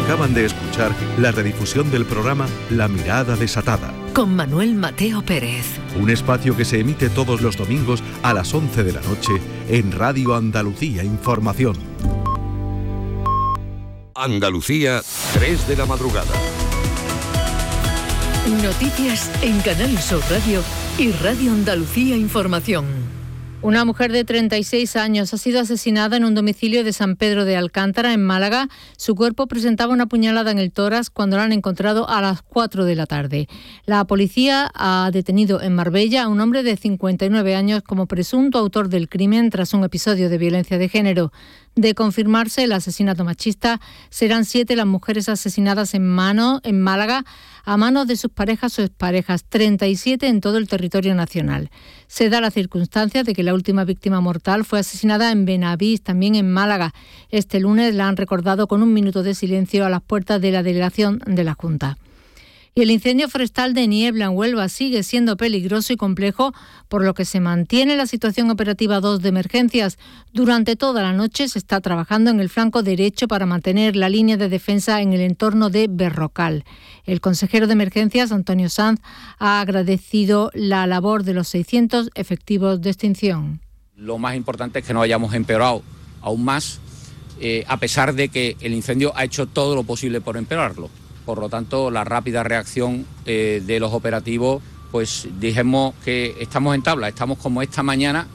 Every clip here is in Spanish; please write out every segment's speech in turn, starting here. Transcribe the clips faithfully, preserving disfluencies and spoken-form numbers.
Acaban de escuchar la redifusión del programa La Mirada Desatada, con Manuel Mateo Pérez. Un espacio que se emite todos los domingos a las once de la noche en Radio Andalucía Información. Andalucía, tres de la madrugada. Noticias en Canal Sur Radio y Radio Andalucía Información. Una mujer de treinta y seis años ha sido asesinada en un domicilio de San Pedro de Alcántara, en Málaga. Su cuerpo presentaba una puñalada en el tórax cuando la han encontrado a las cuatro de la tarde. La policía ha detenido en Marbella a un hombre de cincuenta y nueve años como presunto autor del crimen tras un episodio de violencia de género. De confirmarse el asesinato machista, serán siete las mujeres asesinadas en mano en Málaga a manos de sus parejas o exparejas, treinta y siete en todo el territorio nacional. Se da la circunstancia de que la última víctima mortal fue asesinada en Benavís, también en Málaga. Este lunes la han recordado con un minuto de silencio a las puertas de la delegación de la Junta. Y el incendio forestal de Niebla en Huelva sigue siendo peligroso y complejo, por lo que se mantiene la situación operativa dos de emergencias. Durante toda la noche se está trabajando en el flanco derecho para mantener la línea de defensa en el entorno de Berrocal. El consejero de emergencias, Antonio Sanz, ha agradecido la labor de los seiscientos efectivos de extinción. Lo más importante es que no hayamos empeorado aún más, eh, a pesar de que el incendio ha hecho todo lo posible por empeorarlo. Por lo tanto, la rápida reacción eh, de los operativos, pues dijimos que estamos en tabla, estamos como esta mañana.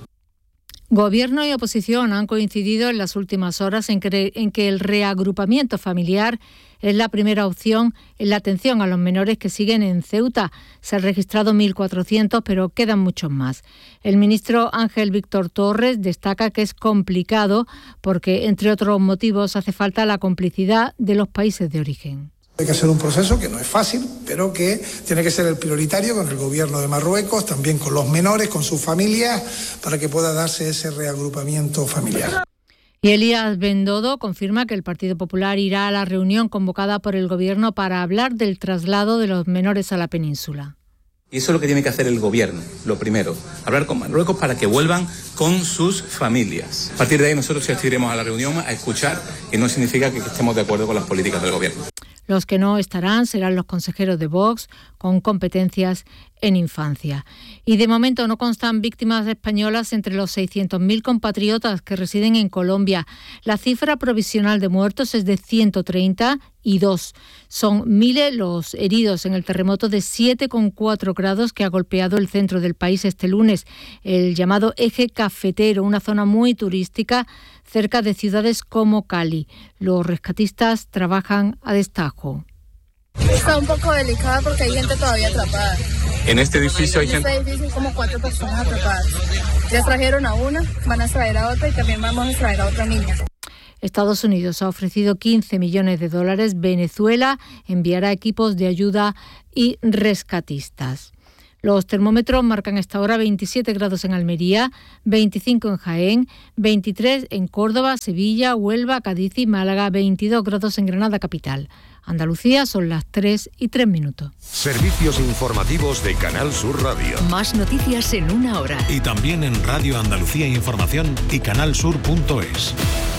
Gobierno y oposición han coincidido en las últimas horas en que, en que el reagrupamiento familiar es la primera opción en la atención a los menores que siguen en Ceuta. Se han registrado mil cuatrocientos, pero quedan muchos más. El ministro Ángel Víctor Torres destaca que es complicado porque, entre otros motivos, hace falta la complicidad de los países de origen. Hay que hacer un proceso que no es fácil, pero que tiene que ser el prioritario con el gobierno de Marruecos, también con los menores, con sus familias, para que pueda darse ese reagrupamiento familiar. Y Elías Bendodo confirma que el Partido Popular irá a la reunión convocada por el gobierno para hablar del traslado de los menores a la península. Y eso es lo que tiene que hacer el gobierno, lo primero, hablar con Marruecos para que vuelvan con sus familias. A partir de ahí nosotros asistiremos a la reunión a escuchar, y no significa que estemos de acuerdo con las políticas del gobierno. Los que no estarán serán los consejeros de Vox con competencias en infancia. Y de momento no constan víctimas españolas entre los seiscientos mil compatriotas que residen en Colombia. La cifra provisional de muertos es de ciento treinta y dos. Son miles los heridos en el terremoto de siete coma cuatro grados que ha golpeado el centro del país este lunes. El llamado eje cafetero, una zona muy turística cerca de ciudades como Cali. Los rescatistas trabajan a destajo. Está un poco delicada porque hay gente todavía atrapada. En este edificio hay en gente... En este edificio hay como cuatro personas atrapadas. Ya trajeron a una, van a traer a otra y también vamos a traer a otra niña. Estados Unidos ha ofrecido quince millones de dólares. Venezuela enviará equipos de ayuda y rescatistas. Los termómetros marcan a esta hora veintisiete grados en Almería, veinticinco en Jaén, veintitrés en Córdoba, Sevilla, Huelva, Cádiz y Málaga, veintidós grados en Granada capital. Andalucía son las tres y tres minutos. Servicios informativos de Canal Sur Radio. Más noticias en una hora. Y también en Radio Andalucía Información y canalsur punto es.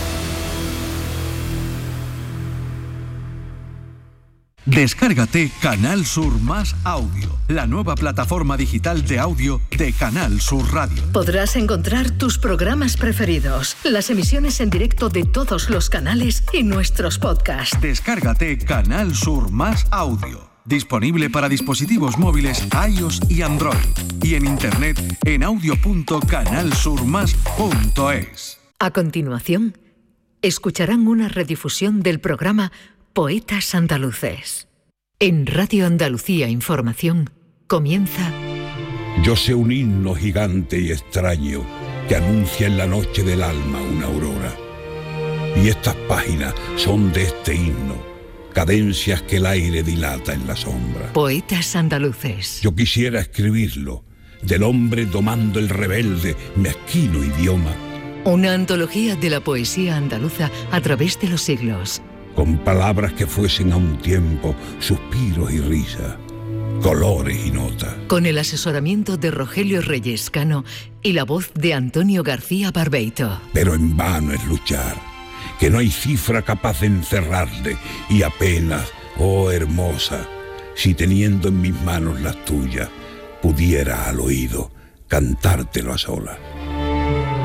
Descárgate Canal Sur Más Audio, la nueva plataforma digital de audio de Canal Sur Radio. Podrás encontrar tus programas preferidos, las emisiones en directo de todos los canales y nuestros podcasts. Descárgate Canal Sur Más Audio, disponible para dispositivos móviles iOS y Android, y en internet en audio punto canal sur más punto es. A continuación, escucharán una redifusión del programa Poetas Andaluces. En Radio Andalucía Información comienza... Yo sé un himno gigante y extraño que anuncia en la noche del alma una aurora. Y estas páginas son de este himno, cadencias que el aire dilata en la sombra. Poetas Andaluces. Yo quisiera escribirlo, del hombre domando el rebelde, mezquino idioma. Una antología de la poesía andaluza a través de los siglos. Con palabras que fuesen a un tiempo suspiros y risa, colores y notas. Con el asesoramiento de Rogelio Reyes Cano y la voz de Antonio García Barbeito. Pero en vano es luchar, que no hay cifra capaz de encerrarle, y apenas, oh hermosa, si teniendo en mis manos las tuyas, pudiera al oído cantártelo a solas.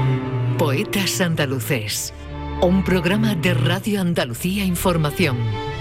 Poetas Andaluces, un programa de Radio Andalucía Información.